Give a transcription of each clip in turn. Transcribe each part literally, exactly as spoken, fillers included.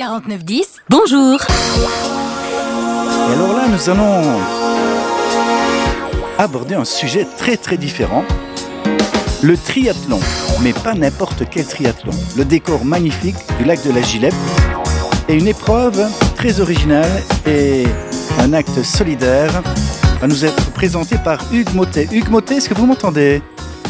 quarante-neuf dix, bonjour. Et alors là, nous allons aborder un sujet très très différent. Le triathlon, mais pas n'importe quel triathlon. Le décor magnifique du lac de la Gilette est une épreuve très originale et un acte solidaire va nous être présenté par Hugues Mottet. Hugues Mottet, est-ce que vous m'entendez?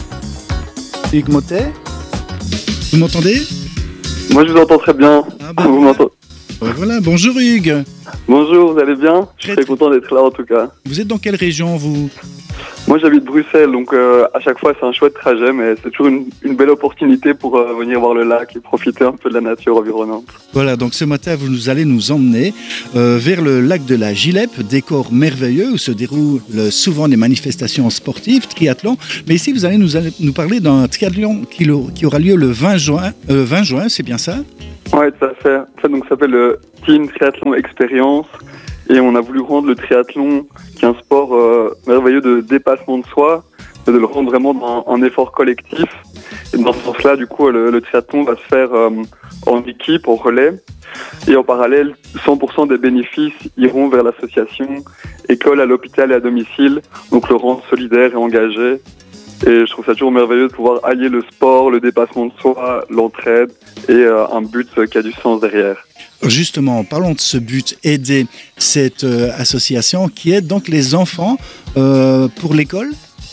Hugues Mottet, vous m'entendez? Moi, je vous entends très bien. Ah bah, vous voilà. m'entendez? Ben voilà, bonjour Hugues. Bonjour, vous allez bien? Je suis Très, très content d'être là en tout cas. Vous êtes dans quelle région, vous? Moi, j'habite Bruxelles, donc euh, à chaque fois, c'est un chouette trajet, mais c'est toujours une, une belle opportunité pour euh, venir voir le lac et profiter un peu de la nature environnante. Voilà, donc ce matin, vous nous allez nous emmener euh, vers le lac de la Gilette, décor merveilleux où se déroulent souvent des manifestations sportives, triathlon. Mais ici, vous allez nous, allez nous parler d'un triathlon qui, qui aura lieu le vingt juin. Euh, vingt juin, c'est bien ça? Oui, tout à fait. Ça, donc, ça s'appelle le Team Triathlon Experience. Et on a voulu rendre le triathlon, qui est un sport euh, merveilleux de dépassement de soi, de le rendre vraiment dans un effort collectif. Et dans ce sens-là, du coup, le, le triathlon va se faire euh, en équipe, en relais. Et en parallèle, cent pour cent des bénéfices iront vers l'association École à l'hôpital et à domicile, donc le rendre solidaire et engagé. Et je trouve ça toujours merveilleux de pouvoir allier le sport, le dépassement de soi, l'entraide et euh, un but qui a du sens derrière. Justement, parlons de ce but, aider cette euh, association qui aide donc les enfants euh, pour l'école.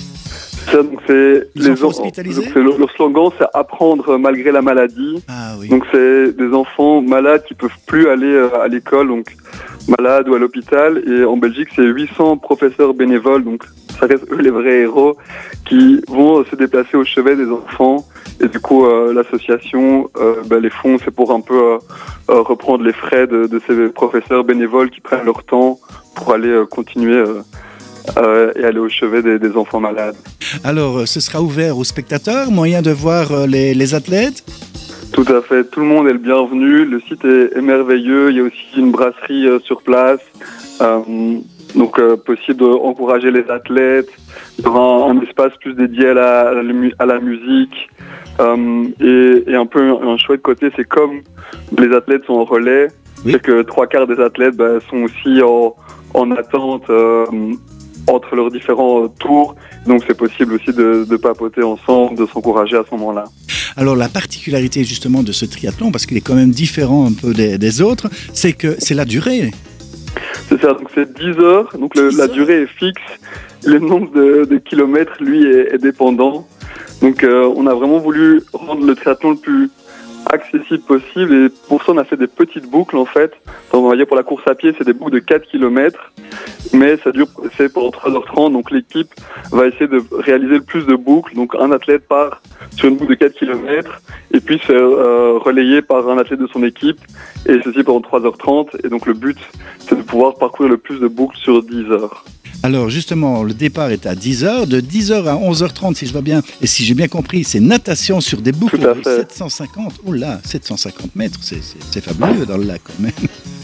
Ça, donc c'est les enfants en- hospitalisés. donc c'est le, leur slogan, c'est apprendre malgré la maladie. Ah oui. Donc c'est des enfants malades qui peuvent plus aller euh, à l'école, donc malades ou à l'hôpital. Et en Belgique, c'est huit cents professeurs bénévoles, donc ça reste eux les vrais héros, qui vont se déplacer au chevet des enfants. Et du coup, euh, l'association, euh, ben, les fonds, c'est pour un peu euh, euh, reprendre les frais de, de ces professeurs bénévoles qui prennent leur temps pour aller euh, continuer euh, euh, et aller au chevet des, des enfants malades. Alors, euh, ce sera ouvert aux spectateurs, moyen de voir euh, les, les athlètes. Tout à fait, tout le monde est le bienvenu. Le site est, est merveilleux. Il y a aussi une brasserie euh, sur place. Euh, donc, euh, possible d'encourager les athlètes. Il y aura un, un espace plus dédié à la, à la, mu- à la musique. Euh, et, et un peu un, un chouette côté, c'est comme les athlètes sont en relais, Oui. c'est que trois quarts des athlètes bah, sont aussi en, en attente euh, entre leurs différents euh, tours. Donc, c'est possible aussi de, de papoter ensemble, de s'encourager à ce moment-là. Alors, la particularité justement de ce triathlon, parce qu'il est quand même différent un peu des, des autres, c'est que c'est la durée. C'est ça, donc c'est dix heures, donc le, dix la heures. durée est fixe, le nombre de, de kilomètres, lui, est, est dépendant. Donc euh, on a vraiment voulu rendre le triathlon le plus accessible possible et pour ça on a fait des petites boucles en fait. Donc, on va dire pour la course à pied c'est des boucles de quatre kilomètres, mais ça dure, c'est pendant trois heures trente, donc l'équipe va essayer de réaliser le plus de boucles. Donc un athlète part sur une boucle de quatre kilomètres et puis c'est euh, relayé par un athlète de son équipe et ceci pendant trois heures trente et donc le but c'est de pouvoir parcourir le plus de boucles sur dix heures. Alors justement, le départ est à dix heures, de dix heures à onze heures trente si je vois bien, et si j'ai bien compris, c'est natation sur des boucles Tout à de fait. sept cent cinquante, oh là, sept cent cinquante mètres, c'est, c'est, c'est fabuleux dans le lac quand même.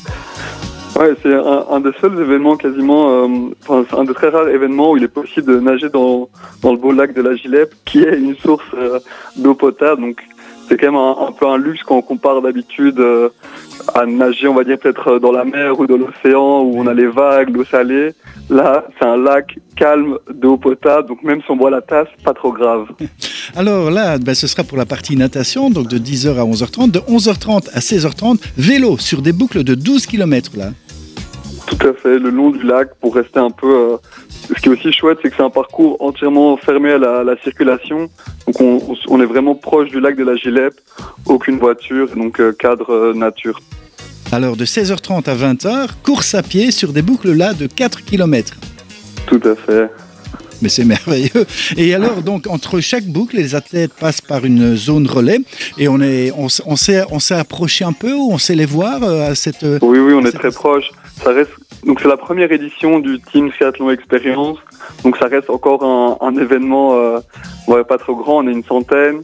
Ouais, c'est un, un des seuls événements quasiment, euh, enfin c'est un des très rares événements où il est possible de nager dans, dans le beau lac de la Gilette, qui est une source euh, d'eau potable. Donc c'est quand même un, un peu un luxe quand on compare d'habitude euh, à nager, on va dire peut-être dans la mer ou dans l'océan où on a les vagues, l'eau salée. Là, c'est un lac calme d'eau potable, donc même si on boit la tasse, pas trop grave. Alors là, ben, ce sera pour la partie natation, donc de dix heures à onze heures trente, de onze heures trente à seize heures trente, vélo sur des boucles de douze kilomètres là. Tout à fait, le long du lac pour rester un peu... Euh, ce qui est aussi chouette, c'est que c'est un parcours entièrement fermé à la, la circulation. Donc on, on est vraiment proche du lac de la Gilette, aucune voiture, donc euh, cadre euh, nature. Alors de seize heures trente à vingt heures, course à pied sur des boucles là de quatre kilomètres. Tout à fait. Mais c'est merveilleux. Et alors, donc, entre chaque boucle, les athlètes passent par une zone relais et on, est, on, s- on, s'est, on s'est approché un peu ou on sait les voir euh, à cette... euh, Oui, oui, on est C'est- très proche. Ça reste, donc c'est la première édition du Team Triathlon Experience. Donc ça reste encore un, un événement, euh, ouais, pas trop grand, on est une centaine.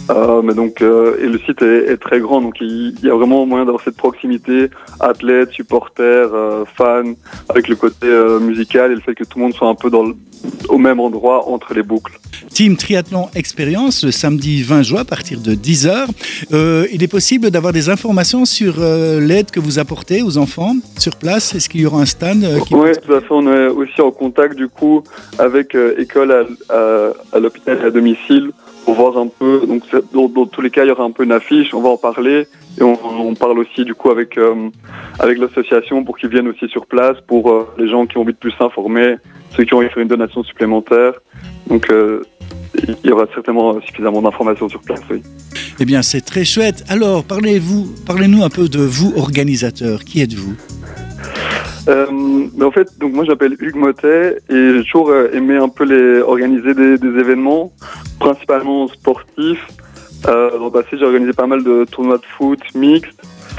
Euh, mais donc, euh, et le site est, est très grand, donc il, il y a vraiment moyen d'avoir cette proximité, athlètes, supporters, euh, fans, avec le côté euh, musical et le fait que tout le monde soit un peu dans le, au même endroit entre les boucles. Team Triathlon Expérience, le samedi vingt juin à partir de dix heures. Euh, il est possible d'avoir des informations sur euh, l'aide que vous apportez aux enfants sur place. Est-ce qu'il y aura un stand euh, qui... Oui, tout à fait. On est aussi en contact du coup avec euh, école à, à, à l'hôpital et à domicile pour voir un peu. Donc, dans, dans tous les cas, il y aura un peu une affiche. On va en parler et on, on parle aussi du coup avec euh, avec l'association pour qu'ils viennent aussi sur place pour euh, les gens qui ont envie de plus s'informer, ceux qui ont envie de faire une donation supplémentaire. Donc, euh, il y aura certainement suffisamment d'informations sur place, oui. Eh bien, c'est très chouette. Alors, parlez-vous, parlez-nous un peu de vous, organisateurs. Qui êtes-vous ? Euh, mais en fait, donc moi j'appelle Hugues Motet et j'ai toujours euh, aimé un peu les organiser des, des événements, principalement sportifs. Euh, dans le passé, j'ai organisé pas mal de tournois de foot mixtes.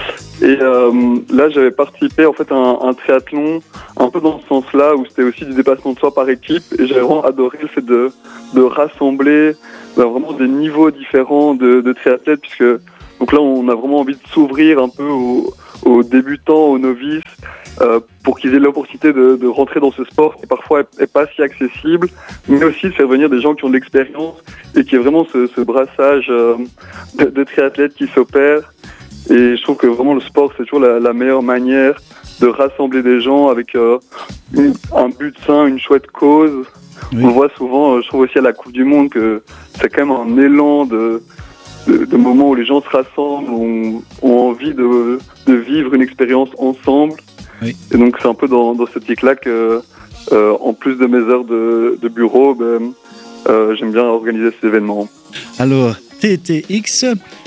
Et euh, là, j'avais participé en fait à un, un triathlon un peu dans ce sens-là, où c'était aussi du dépassement de soi par équipe. Et j'ai vraiment adoré le fait de, de rassembler ben, vraiment des niveaux différents de, de triathlètes, puisque donc là, on a vraiment envie de s'ouvrir un peu aux, aux débutants, aux novices, euh, pour qu'ils aient l'opportunité de, de rentrer dans ce sport qui parfois est, est pas si accessible, mais aussi de faire venir des gens qui ont de l'expérience et qui est vraiment ce, ce brassage euh, de, de triathlètes qui s'opère. Et je trouve que vraiment le sport, c'est toujours la, la meilleure manière de rassembler des gens avec euh, une, un but sain, une chouette cause. Oui. On voit souvent, euh, je trouve aussi à la Coupe du Monde que c'est quand même un élan de, de, de moments où les gens se rassemblent, ont, ont envie de, de vivre une expérience ensemble. Oui. Et donc c'est un peu dans, dans cette optique-là que, euh, en plus de mes heures de, de bureau, ben, euh, j'aime bien organiser ces événements. Alors, T T X...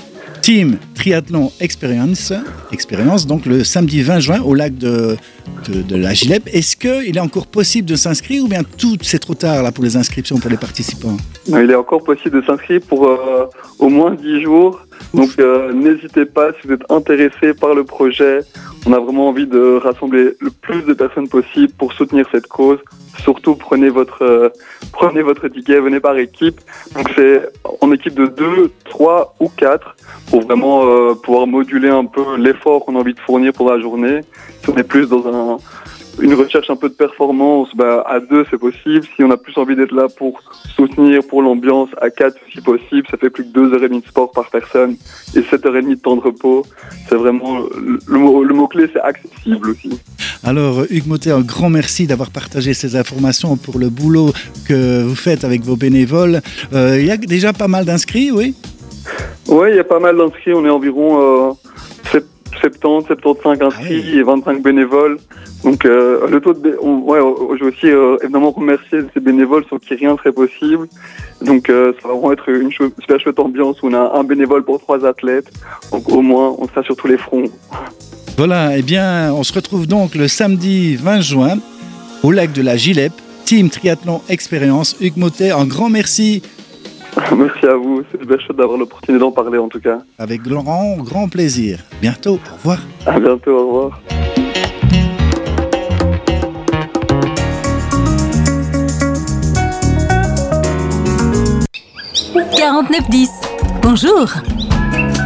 Team Triathlon Experience, Experience, donc le samedi vingt juin au lac de, de, de la Gilep. Est-ce qu'il est encore possible de s'inscrire ou bien tout c'est trop tard là, pour les inscriptions pour les participants ? Non, il est encore possible de s'inscrire pour euh, au moins dix jours. Donc euh, n'hésitez pas si vous êtes intéressé par le projet. On a vraiment envie de rassembler le plus de personnes possible pour soutenir cette cause. Surtout prenez votre euh, prenez votre ticket, venez par équipe. Donc c'est en équipe de deux, trois ou quatre pour vraiment euh, pouvoir moduler un peu l'effort qu'on a envie de fournir pour la journée. Si on est plus dans un une recherche un peu de performance, bah, à deux c'est possible. Si on a plus envie d'être là pour soutenir, pour l'ambiance, à quatre si possible. Ça fait plus que deux heures et demie de sport par personne et sept heures et demie de temps de repos. C'est vraiment le, le, mot, le mot-clé, c'est accessible aussi. Alors Hugues Motet, un grand merci d'avoir partagé ces informations pour le boulot que vous faites avec vos bénévoles. Euh, il y a déjà pas mal d'inscrits, oui ? Oui, il y a pas mal d'inscrits. On est environ euh, soixante-dix, soixante-quinze inscrits ah oui. et vingt-cinq bénévoles. Donc euh, le taux de bé- on, ouais, je veux aussi euh, évidemment remercier ces bénévoles sans qui rien ne serait possible. Donc euh, ça va vraiment être une cho- super chouette ambiance où on a un bénévole pour trois athlètes. Donc au moins on sera sur tous les fronts. Voilà, eh bien on se retrouve donc le samedi vingt juin au lac de la Gilep. Team Triathlon Expérience. Hugues Motet, un grand merci. Merci à vous, c'est super chouette d'avoir l'opportunité d'en parler en tout cas. Avec grand, grand plaisir. Bientôt, au revoir. À bientôt, au revoir. quarante-neuf dix. Bonjour.